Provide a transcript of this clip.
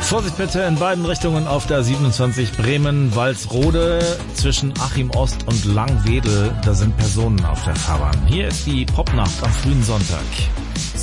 Vorsicht bitte in beiden Richtungen auf der 27 Bremen-Walsrode zwischen Achim Ost und Langwedel. Da sind Personen auf der Fahrbahn. Hier ist die Popnacht am frühen Sonntag.